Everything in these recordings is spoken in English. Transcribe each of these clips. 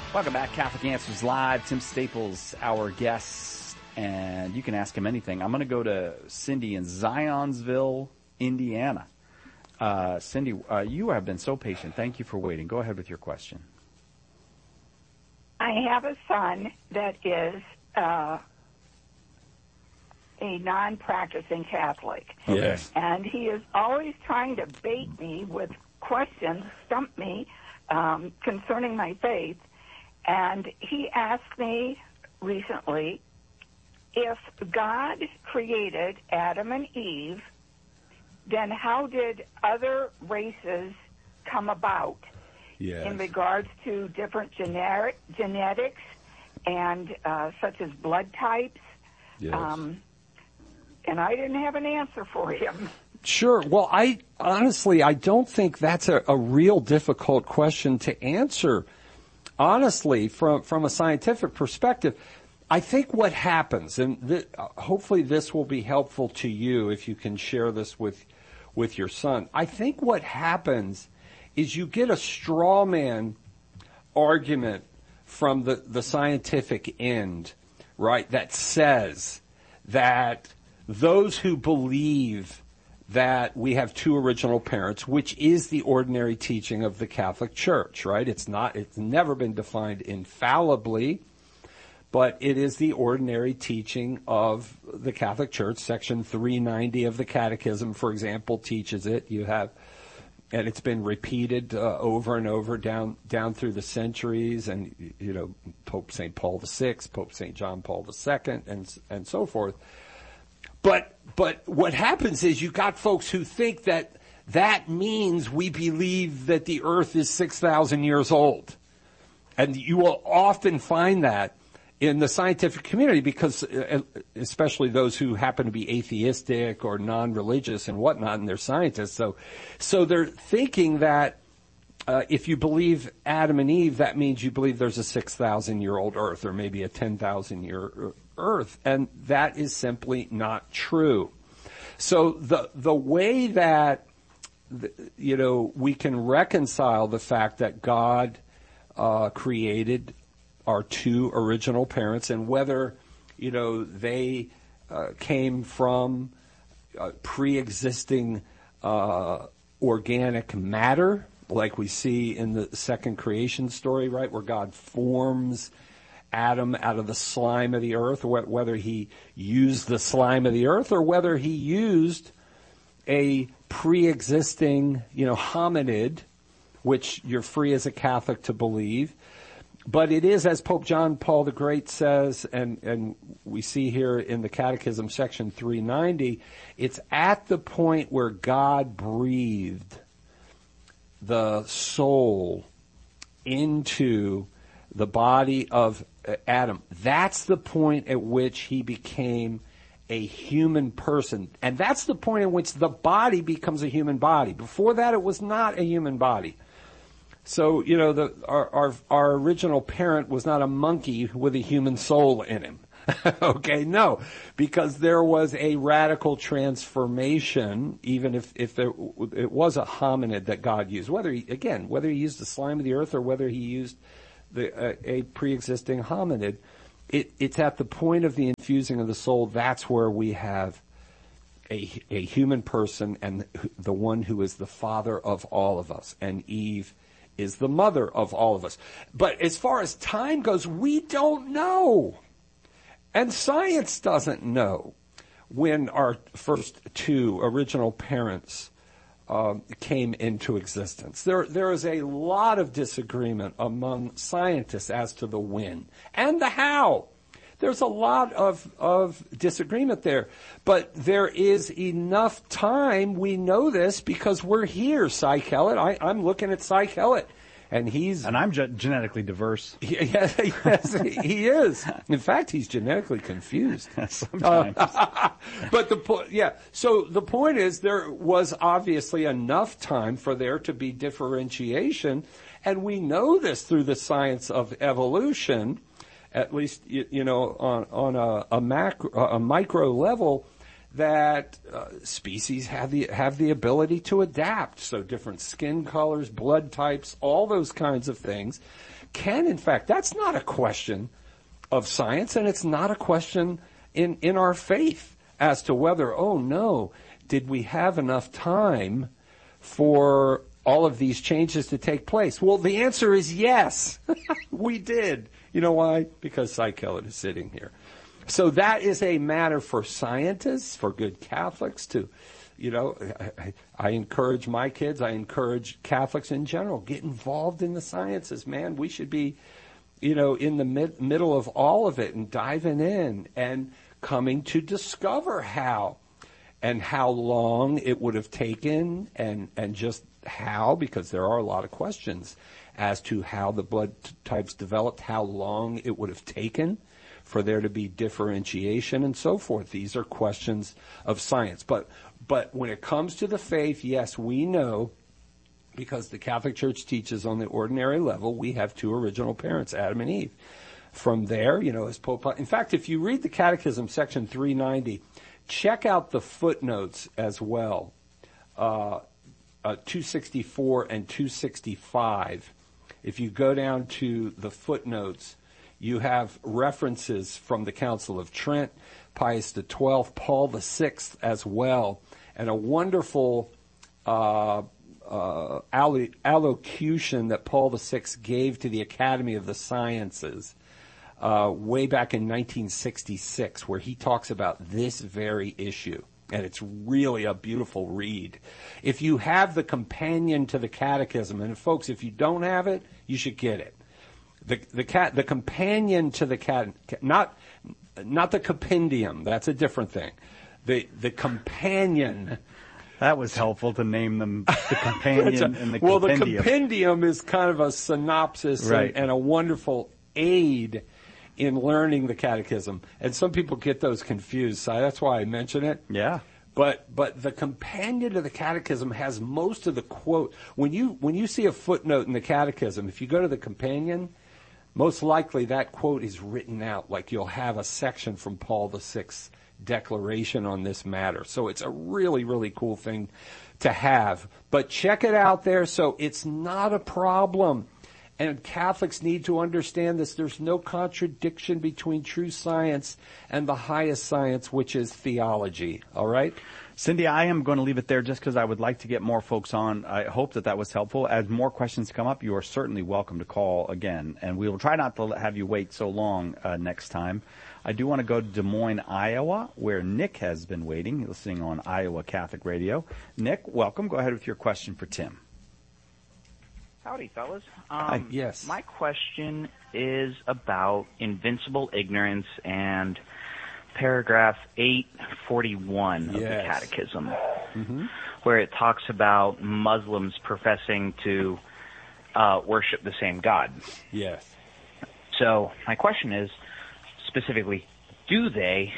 Welcome back, Catholic Answers Live. Tim Staples, our guest, and you can ask him anything. I'm going to go to Cindy in Zionsville, Indiana. Cindy, you have been so patient. Thank you for waiting. Go ahead with your question. I have a son that is a non-practicing Catholic. Yes. And he is always trying to bait me with questions, stump me, concerning my faith. And he asked me recently, if God created Adam and Eve, then how did other races come about in regards to different genetics and such as blood types? Yes. And I didn't have an answer for him. Sure. Well, I don't think that's a real difficult question to answer. Honestly, from a scientific perspective, I think what happens, and hopefully this will be helpful to you if you can share this with your son. I think what happens is you get a straw man argument from the scientific end, right, that says that those who believe that we have two original parents, which is the ordinary teaching of the Catholic Church, right? It's never been defined infallibly, but it is the ordinary teaching of the Catholic Church. Section 390 of the Catechism, for example, teaches it. And it's been repeated over and over down through the centuries, and Pope St. Paul VI, Pope St. John Paul II, and so forth. But what happens is you got folks who think that means we believe that the earth is 6,000 years old. And you will often find that in the scientific community because, especially those who happen to be atheistic or non-religious and whatnot, and they're scientists. So they're thinking that if you believe Adam and Eve, that means you believe there's a 6,000-year-old earth or maybe a 10,000-year earth, and that is simply not true. So the way that we can reconcile the fact that God created our two original parents and whether they came from pre-existing organic matter, like we see in the second creation story, right, where God forms Adam out of the slime of the earth, whether he used the slime of the earth or whether he used a pre-existing, hominid, which you're free as a Catholic to believe. But it is, as Pope John Paul the Great says, and we see here in the Catechism, section 390, it's at the point where God breathed the soul into the body of Adam. That's the point at which he became a human person. And that's the point at which the body becomes a human body. Before that, it was not a human body. So, our original parent was not a monkey with a human soul in him. Okay, no, because there was a radical transformation, even if it was a hominid that God used. Whether he used the slime of the earth or whether he used a pre-existing hominid, it's at the point of the infusing of the soul. That's where we have a human person and the one who is the father of all of us, and Eve is the mother of all of us. But as far as time goes, we don't know. And science doesn't know when our first two original parents came into existence. There is a lot of disagreement among scientists as to the when and the how. There's a lot of disagreement there. But there is enough time, we know this, because we're here, Cy Kellett. I'm looking at Cy Kellett. And I'm genetically diverse. Yes, he is. In fact, he's genetically confused. Sometimes. But so the point is there was obviously enough time for there to be differentiation. And we know this through the science of evolution, at least, on a micro level, that species have the ability to adapt. So different skin colors, blood types, all those kinds of things can, in fact, that's not a question of science, and it's not a question in our faith as to whether, oh no, did we have enough time for all of these changes to take place? Well, the answer is yes, we did. You know why? Because Cy Kellett is sitting here. So that is a matter for scientists, for good Catholics to, I encourage my kids, I encourage Catholics in general, get involved in the sciences, man. We should be, in the middle of all of it and diving in and coming to discover how and how long it would have taken and just how, because there are a lot of questions as to how the blood types developed, how long it would have taken for there to be differentiation and so forth. These are questions of science. But when it comes to the faith, yes, we know, because the Catholic Church teaches on the ordinary level, we have two original parents, Adam and Eve. From there, as Pope... In fact, if you read the Catechism, section 390, check out the footnotes as well, 264 and 265. If you go down to the footnotes, you have references from the Council of Trent, Pius XII, Paul VI as well, and a wonderful allocution that Paul VI gave to the Academy of the Sciences way back in 1966, where he talks about this very issue. And it's really a beautiful read. If you have the companion to the Catechism, and folks, if you don't have it, you should get it. The companion to the not the compendium. That's a different thing. The companion. That was helpful to name them the companion and the compendium. Well, the compendium is kind of a synopsis, right, and a wonderful aid in learning the Catechism. And some people get those confused, so that's why I mention it. Yeah. But the companion to the Catechism has most of the quote. When you see a footnote in the Catechism, if you go to the companion, most likely that quote is written out. Like you'll have a section from Paul VI's declaration on this matter. So it's a really, really cool thing to have. But check it out there. So it's not a problem. And Catholics need to understand this. There's no contradiction between true science and the highest science, which is theology. All right? Cindy, I am going to leave it there just because I would like to get more folks on. I hope that was helpful. As more questions come up, you are certainly welcome to call again. And we will try not to have you wait so long next time. I do want to go to Des Moines, Iowa, where Nick has been waiting, listening on Iowa Catholic Radio. Nick, welcome. Go ahead with your question for Tim. Howdy, fellas. Yes. My question is about invincible ignorance and paragraph 841 of the Catechism, where it talks about Muslims professing to worship the same God. Yes. So my question is, specifically, do they?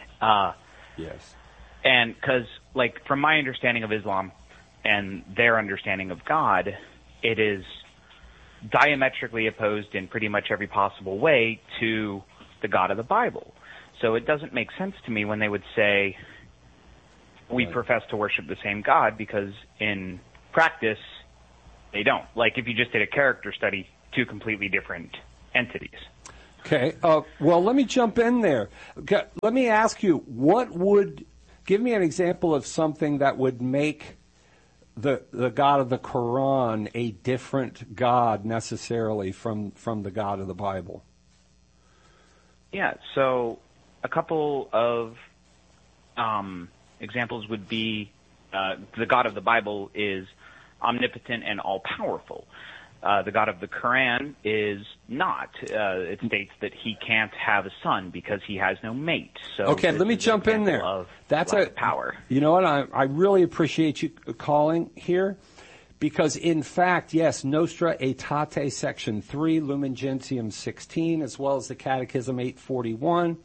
Yes. And because, from my understanding of Islam and their understanding of God, it is diametrically opposed in pretty much every possible way to the God of the Bible. So it doesn't make sense to me when they would say, we profess to worship the same God, because in practice, they don't. Like if you just did a character study, two completely different entities. Okay. Well, let me jump in there. Let me ask you, give me an example of something that would make the God of the Quran a different God necessarily from the God of the Bible. Yeah, so a couple of examples would be the God of the Bible is omnipotent and all-powerful. The God of the Quran is not. It states that he can't have a son because he has no mate. So okay, let me jump in there. That's a power. You know what? I really appreciate you calling here, because in fact, yes, Nostra Aetate, Section 3, Lumen Gentium 16, as well as the Catechism 841.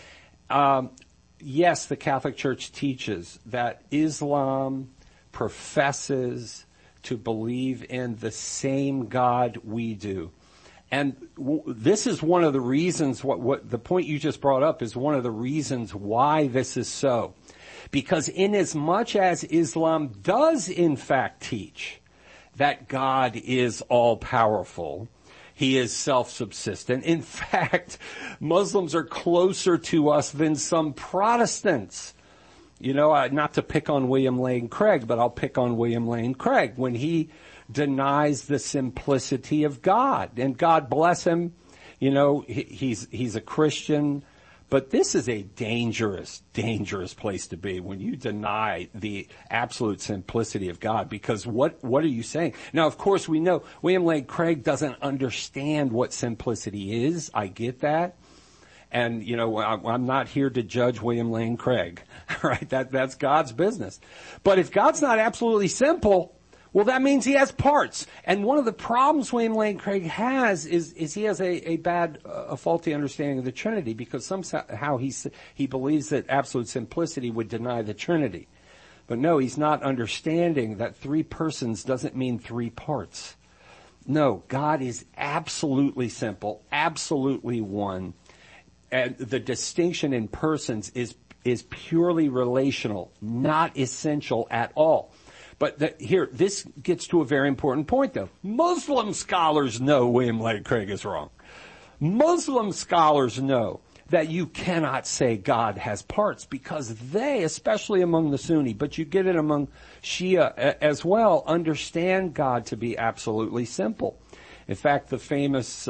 Yes, the Catholic Church teaches that Islam professes to believe in the same God we do. And this is one of the reasons, what the point you just brought up is one of the reasons why this is so. Because inasmuch as Islam does in fact teach that God is all-powerful, he is self-subsistent. In fact, Muslims are closer to us than some Protestants. You know, not to pick on William Lane Craig, but I'll pick on William Lane Craig when he denies the simplicity of God. And God bless him, you know, he's a Christian. But this is a dangerous, dangerous place to be when you deny the absolute simplicity of God. Because what are you saying? Now, of course, we know William Lane Craig doesn't understand what simplicity is. I get that. And, you know, I'm not here to judge William Lane Craig, right? That's God's business. But if God's not absolutely simple, well, that means he has parts. And one of the problems William Lane Craig has is he has a faulty understanding of the Trinity, because somehow he believes that absolute simplicity would deny the Trinity. But no, he's not understanding that 3 persons doesn't mean 3 parts. No, God is absolutely simple, absolutely one. And the distinction in persons is purely relational, not essential at all. But here, this gets to a very important point, though. Muslim scholars know William Lane Craig is wrong. Muslim scholars know that you cannot say God has parts, because they, especially among the Sunni, but you get it among Shia as well, understand God to be absolutely simple. In fact, the famous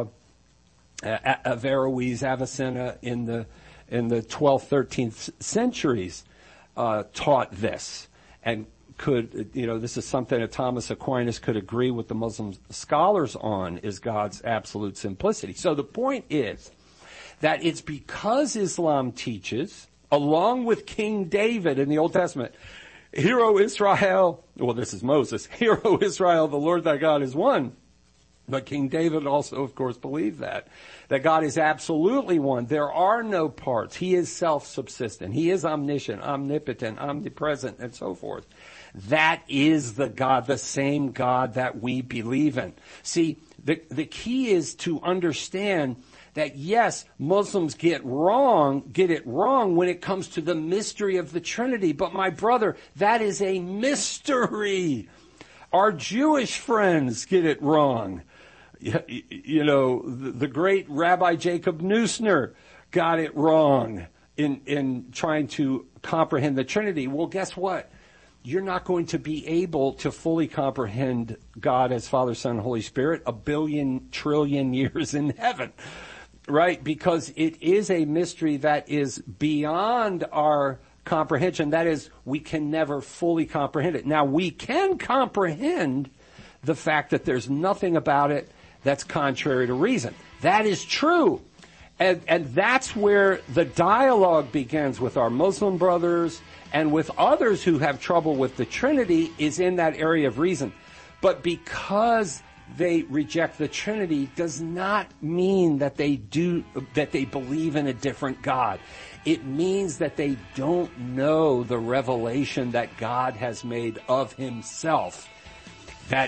Averroes, Avicenna in the 12th, 13th centuries taught this, and could, you know, this is something that Thomas Aquinas could agree with the Muslim scholars on, is God's absolute simplicity. So the point is that it's because Islam teaches, along with King David in the Old Testament, "Hear, O Israel," well, this is Moses, "Hear, O Israel, the Lord thy God is one." But King David also, of course, believed that God is absolutely one. There are no parts. He is self-subsistent. He is omniscient, omnipotent, omnipresent, and so forth. That is the God, the same God that we believe in. See, the key is to understand that, yes, Muslims get it wrong when it comes to the mystery of the Trinity. But my brother, that is a mystery. Our Jewish friends get it wrong. You know, the great Rabbi Jacob Neusner got it wrong in trying to comprehend the Trinity. Well, guess what? You're not going to be able to fully comprehend God as Father, Son, and Holy Spirit 1 billion trillion years in heaven, right? Because it is a mystery that is beyond our comprehension. That is, we can never fully comprehend it. Now, we can comprehend the fact that there's nothing about it that's contrary to reason. That is true. And that's where the dialogue begins with our Muslim brothers and with others who have trouble with the Trinity, is in that area of reason. But because they reject the Trinity does not mean that they believe in a different God. It means that they don't know the revelation that God has made of himself, that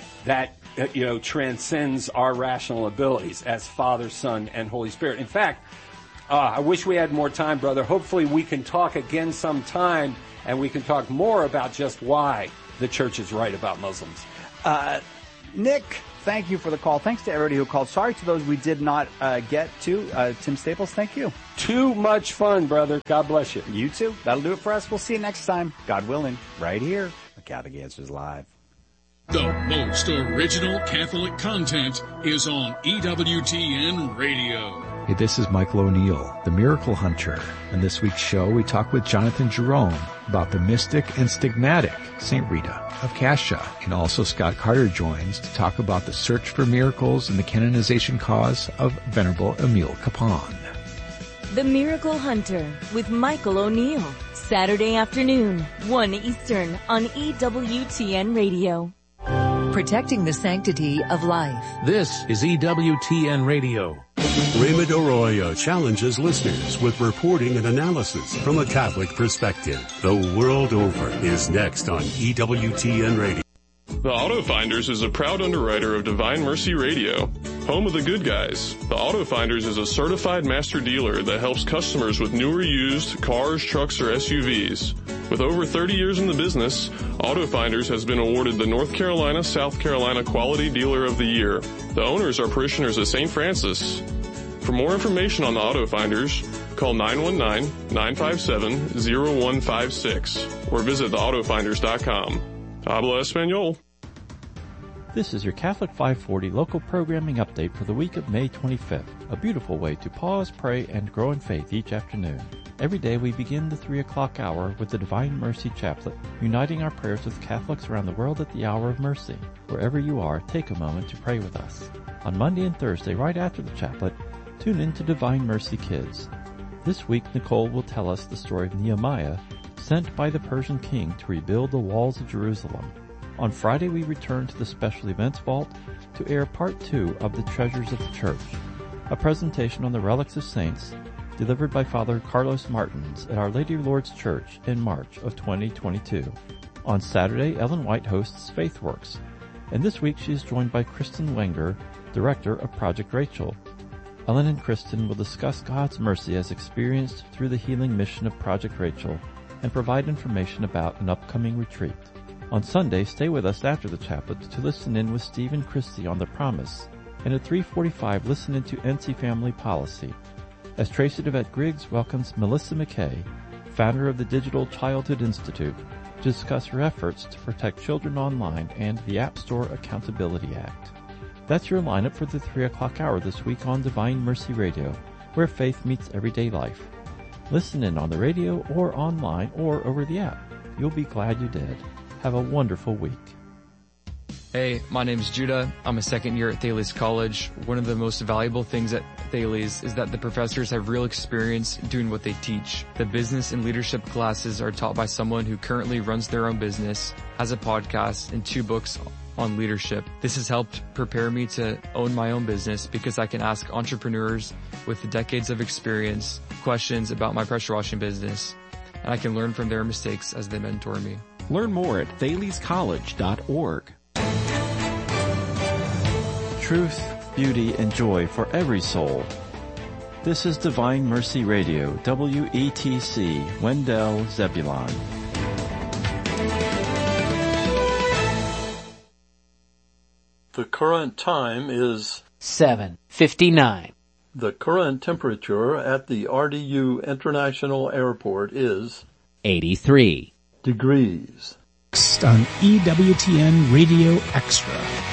transcends our rational abilities as Father, Son, and Holy Spirit. In fact, I wish we had more time, brother. Hopefully we can talk again sometime, and we can talk more about just why the church is right about Muslims. Nick, thank you for the call. Thanks to everybody who called. Sorry to those we did not get to. Tim Staples, thank you. Too much fun, brother. God bless you. You too. That'll do it for us. We'll see you next time, God willing, right here on Catholic Answers Live. The most original Catholic content is on EWTN Radio. Hey, this is Michael O'Neill, the Miracle Hunter. On this week's show, we talk with Jonathan Jerome about the mystic and stigmatic St. Rita of Cascia. And also Scott Carter joins to talk about the search for miracles and the canonization cause of Venerable Emile Capon. The Miracle Hunter with Michael O'Neill. Saturday afternoon, 1 Eastern on EWTN Radio. Protecting the sanctity of life. This is EWTN Radio. Raymond Arroyo challenges listeners with reporting and analysis from a Catholic perspective. The world over is next on EWTN Radio. The Auto Finders is a proud underwriter of Divine Mercy Radio, home of the good guys. The Auto Finders is a certified master dealer that helps customers with new or used cars, trucks, or SUVs. With over 30 years in the business, Auto Finders has been awarded the North Carolina, South Carolina Quality Dealer of the Year. The owners are parishioners at St. Francis. For more information on the Auto Finders, call 919-957-0156 or visit theautofinders.com. Habla Espanol. This is your Catholic 540 local programming update for the week of May 25th, a beautiful way to pause, pray, and grow in faith each afternoon. Every day we begin the 3 o'clock hour with the Divine Mercy Chaplet, uniting our prayers with Catholics around the world at the hour of mercy. Wherever you are, take a moment to pray with us. On Monday and Thursday, right after the chaplet, tune in to Divine Mercy Kids. This week, Nicole will tell us the story of Nehemiah, sent by the Persian king to rebuild the walls of Jerusalem. On Friday, we return to the Special Events Vault to air Part 2 of the Treasures of the Church, a presentation on the relics of saints delivered by Father Carlos Martins at Our Lady of Lourdes Church in March of 2022. On Saturday, Ellen White hosts FaithWorks, and this week she is joined by Kristen Wenger, Director of Project Rachel. Ellen and Kristen will discuss God's mercy as experienced through the healing mission of Project Rachel and provide information about an upcoming retreat. On Sunday, stay with us after the chaplet to listen in with Steve and Christy on The Promise, and at 3:45 listen into NC Family Policy, as Tracy DeVette Griggs welcomes Melissa McKay, founder of the Digital Childhood Institute, to discuss her efforts to protect children online and the App Store Accountability Act. That's your lineup for the 3 o'clock hour this week on Divine Mercy Radio, where faith meets everyday life. Listen in on the radio or online or over the app. You'll be glad you did. Have a wonderful week. Hey, my name's Judah. I'm a second year at Thales College. One of the most valuable things at Thales is that the professors have real experience doing what they teach. The business and leadership classes are taught by someone who currently runs their own business, has a podcast, and 2 books on leadership. This has helped prepare me to own my own business because I can ask entrepreneurs with decades of experience questions about my pressure washing business, and I can learn from their mistakes as they mentor me. Learn more at thalescollege.org. Truth, beauty, and joy for every soul. This is Divine Mercy Radio, WETC, Wendell, Zebulon. The current time is 7:59. The current temperature at the RDU International Airport is 83 degrees. On EWTN Radio Extra.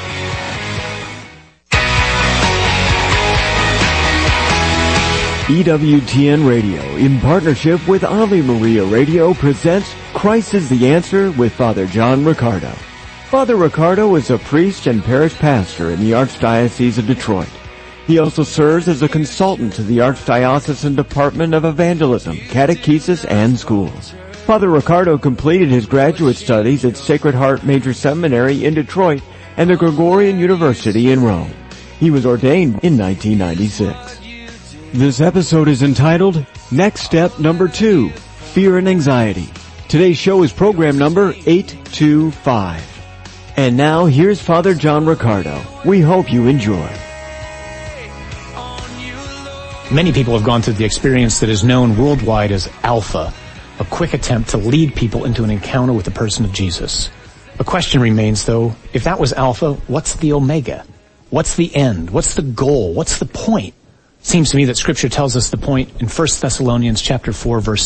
EWTN Radio, in partnership with Ave Maria Radio, presents Christ is the Answer with Father John Riccardo. Father Riccardo is a priest and parish pastor in the Archdiocese of Detroit. He also serves as a consultant to the Archdiocesan Department of Evangelism, Catechesis, and Schools. Father Riccardo completed his graduate studies at Sacred Heart Major Seminary in Detroit and the Gregorian University in Rome. He was ordained in 1996. This episode is entitled, Next Step Number 2, Fear and Anxiety. Today's show is program number 825. And now, here's Father John Riccardo. We hope you enjoy. Many people have gone through the experience that is known worldwide as Alpha, a quick attempt to lead people into an encounter with the person of Jesus. A question remains, though, if that was Alpha, what's the Omega? What's the end? What's the goal? What's the point? Seems to me that Scripture tells us the point in 1 Thessalonians chapter 4, verse